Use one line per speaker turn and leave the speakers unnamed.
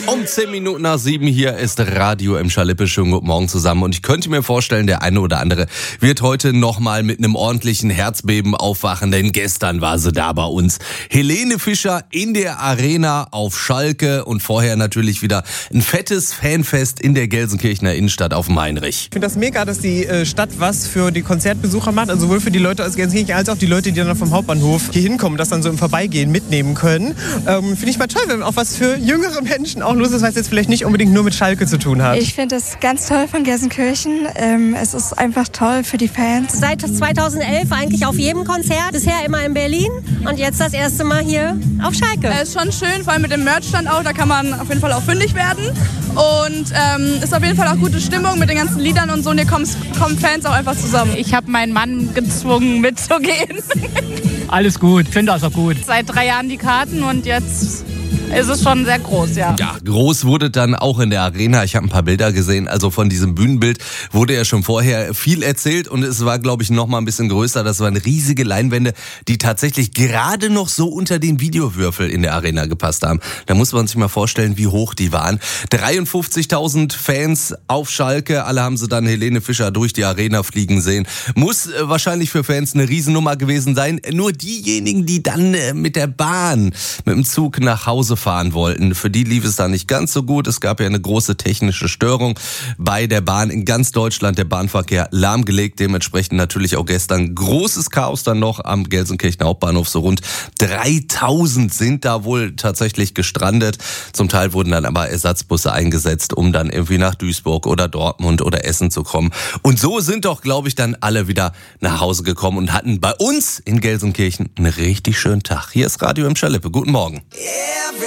Um 10 Minuten nach 7 hier ist Radio im Schalippe. Schönen guten Morgen zusammen. Und ich könnte mir vorstellen, der eine oder andere wird heute nochmal mit einem ordentlichen Herzbeben aufwachen, denn gestern war sie da bei uns. Helene Fischer in der Arena auf Schalke und vorher natürlich wieder ein fettes Fanfest in der Gelsenkirchener Innenstadt auf dem Heinrich.
Ich finde das mega, dass die Stadt was für die Konzertbesucher macht, also sowohl für die Leute aus Gelsenkirchen als auch die Leute, die dann vom Hauptbahnhof hier hinkommen, das dann so im Vorbeigehen mitnehmen können. Finde ich mal toll, wenn auch was für jüngere Menschen auch los ist, was jetzt vielleicht nicht unbedingt nur mit Schalke zu tun hat.
Ich finde es ganz toll von Gelsenkirchen. Es ist einfach toll für die Fans.
Seit 2011 eigentlich auf jedem Konzert, bisher immer in Berlin und jetzt das erste Mal hier auf Schalke.
Es ist schon schön, vor allem mit dem Merchstand auch, da kann man auf jeden Fall auch fündig werden und ist auf jeden Fall auch gute Stimmung mit den ganzen Liedern und so und hier kommen Fans auch einfach zusammen.
Ich habe meinen Mann gezwungen mitzugehen.
Alles gut, finde das auch gut.
Seit 3 Jahren die Karten und jetzt ist es schon sehr groß, ja.
Ja, groß wurde dann auch in der Arena. Ich habe ein paar Bilder gesehen. Also von diesem Bühnenbild wurde ja schon vorher viel erzählt und es war, glaube ich, noch mal ein bisschen größer. Das waren riesige Leinwände, die tatsächlich gerade noch so unter den Videowürfel in der Arena gepasst haben. Da muss man sich mal vorstellen, wie hoch die waren. 53.000 Fans auf Schalke. Alle haben sie dann Helene Fischer durch die Arena fliegen sehen. Muss wahrscheinlich für Fans eine Riesennummer gewesen sein. Nur diejenigen, die dann mit der Bahn, mit dem Zug nach Hause fahren wollten, für die lief es da nicht ganz so gut. Es gab ja eine große technische Störung bei der Bahn in ganz Deutschland. Der Bahnverkehr lahmgelegt, dementsprechend natürlich auch gestern großes Chaos dann noch am Gelsenkirchener Hauptbahnhof. So rund 3000 sind da wohl tatsächlich gestrandet. Zum Teil wurden dann aber Ersatzbusse eingesetzt, um dann irgendwie nach Duisburg oder Dortmund oder Essen zu kommen. Und so sind doch, glaube ich, dann alle wieder nach Hause gekommen und hatten bei uns in Gelsenkirchen einen richtig schönen Tag. Hier ist Radio im Schalippe. Guten Morgen.